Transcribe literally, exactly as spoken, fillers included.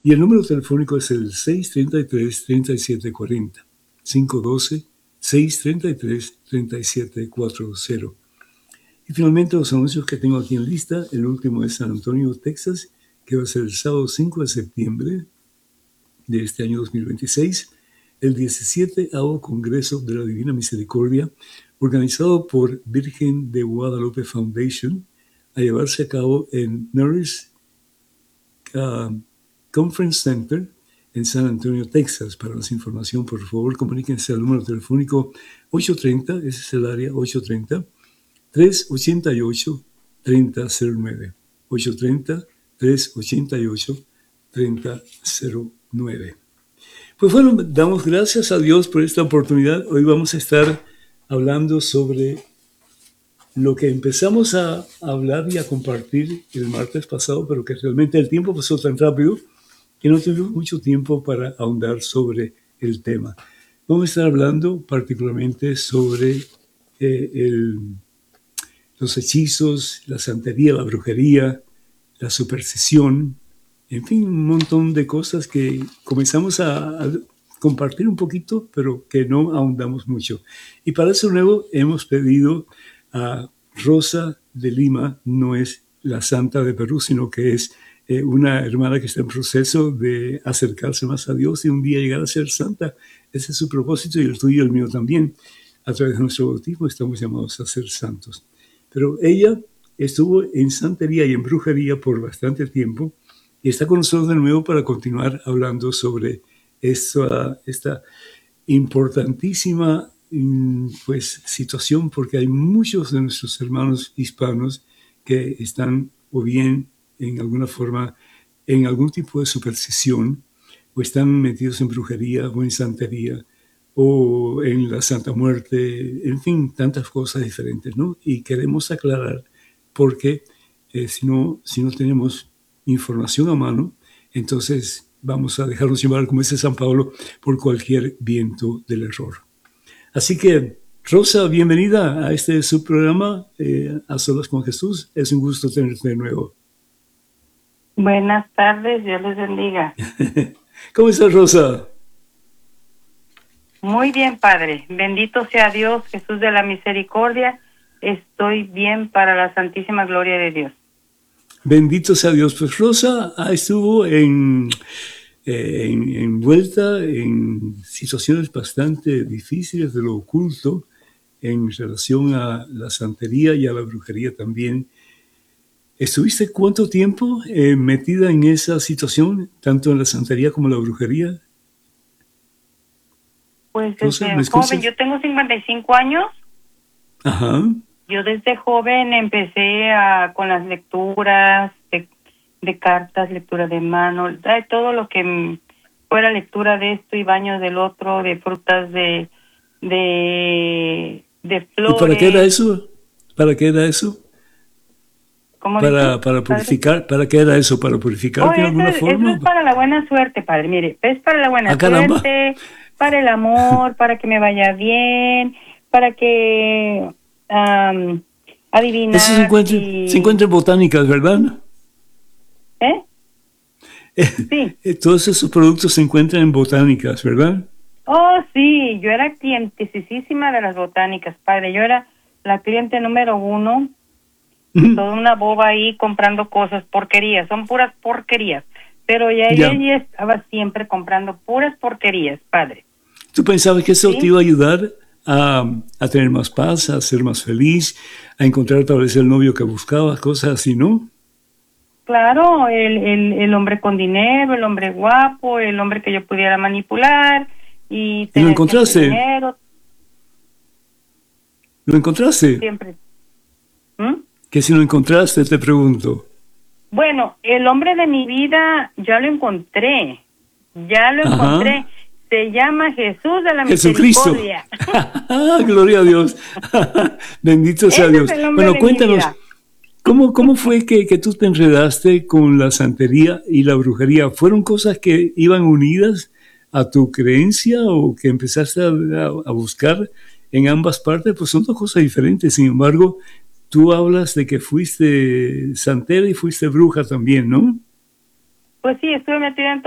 Y el número telefónico es el seis tres tres, tres siete cuatro cero. cinco uno dos, seis tres tres, tres siete cuatro cero. Y finalmente los anuncios que tengo aquí en lista. El último es San Antonio, Texas, que va a ser el sábado cinco de septiembre de este año dos mil veintiséis, el diecisiete Congreso de la Divina Misericordia, organizado por Virgen de Guadalupe Foundation, a llevarse a cabo en Norris uh, Conference Center en San Antonio, Texas. Para más información, por favor, comuníquense al número telefónico ocho tres cero, ese es el área, ocho tres cero, tres ocho ocho, tres cero cero nueve. ocho tres cero, tres ocho ocho, tres cero cero nueve. Pues bueno, damos gracias a Dios por esta oportunidad. Hoy vamos a estar hablando sobre lo que empezamos a hablar y a compartir el martes pasado, pero que realmente el tiempo pasó tan rápido que no tuvimos mucho tiempo para ahondar sobre el tema. Vamos a estar hablando particularmente sobre eh, el, los hechizos, la santería, la brujería, la superstición, en fin, un montón de cosas que comenzamos a, a compartir un poquito, pero que no ahondamos mucho. Y para eso nuevo hemos pedido a Rosa de Lima, no es la santa de Perú, sino que es eh, una hermana que está en proceso de acercarse más a Dios y un día llegar a ser santa. Ese es su propósito y el tuyo y el mío también. A través de nuestro bautismo estamos llamados a ser santos. Pero ella estuvo en santería y en brujería por bastante tiempo y está con nosotros de nuevo para continuar hablando sobre esta, esta importantísima pues, situación, porque hay muchos de nuestros hermanos hispanos que están o bien en alguna forma en algún tipo de superstición, o están metidos en brujería o en santería o en la Santa Muerte, en fin, tantas cosas diferentes, ¿no? Y queremos aclarar porque eh, si no, si no tenemos información a mano, entonces vamos a dejarnos llevar, como dice San Pablo, por cualquier viento del error. Así que, Rosa, bienvenida a este subprograma, eh, A Solas con Jesús. Es un gusto tenerte de nuevo. Buenas tardes, Dios les bendiga. ¿Cómo estás, Rosa? Muy bien, Padre. Bendito sea Dios, Jesús de la misericordia. Estoy bien para la santísima gloria de Dios. Bendito sea Dios. Pues Rosa estuvo en, eh, en, envuelta en situaciones bastante difíciles de lo oculto en relación a la santería y a la brujería también. ¿Estuviste cuánto tiempo eh, metida en esa situación, tanto en la santería como en la brujería? Pues Rosa, desde joven, yo tengo cincuenta y cinco años. Ajá. Yo desde joven empecé a, con las lecturas de, de cartas, lectura de mano, de todo lo que fuera lectura de esto y baños del otro, de frutas, de, de, de flores. ¿Y para qué era eso? ¿Para qué era eso? ¿Cómo para, para purificar, ¿para qué era eso? ¿Para purificar oh, de alguna es, forma? Eso es para la buena suerte, Padre. Mire, es para la buena ah, suerte, para el amor, para que me vaya bien, para que um, adivinar. Eso se encuentra, y... se encuentra en botánicas, ¿verdad? ¿Eh? Sí. Todos esos productos se encuentran en botánicas, ¿verdad? Oh, sí. Yo era clientisísima de las botánicas, Padre. Yo era la cliente número uno. Toda una boba ahí comprando cosas, porquerías, son puras porquerías. Pero ya ella yeah. estaba siempre comprando puras porquerías, Padre. ¿Tú pensabas que eso ¿Sí? te iba a ayudar a, a tener más paz, a ser más feliz, a encontrar tal vez el novio que buscabas, cosas así, no? Claro, el, el, el hombre con dinero, el hombre guapo, el hombre que yo pudiera manipular y tener ¿Y lo encontraste? Dinero. ¿Lo encontraste? Siempre. ¿Mm? Que si lo encontraste, te pregunto. Bueno, el hombre de mi vida ya lo encontré. Ya lo Ajá. encontré. Se llama Jesús de la Jesucristo. Misericordia. Gloria a Dios. Bendito sea Ese Dios. Es el hombre bueno, de cuéntanos, mi vida. ¿cómo, ¿cómo fue que, que tú te enredaste con la santería y la brujería? ¿Fueron cosas que iban unidas a tu creencia o que empezaste a, a, a buscar en ambas partes? Pues son dos cosas diferentes. Sin embargo, tú hablas de que fuiste santera y fuiste bruja también, ¿no? Pues sí, estuve metida en